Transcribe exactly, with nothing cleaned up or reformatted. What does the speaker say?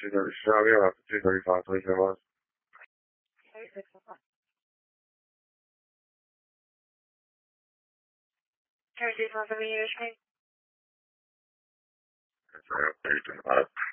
two thirty, I'll be around two thirty-five, please, everyone. thirty-six, thirty-six, one seventy, your screen. That's right, thirty-five.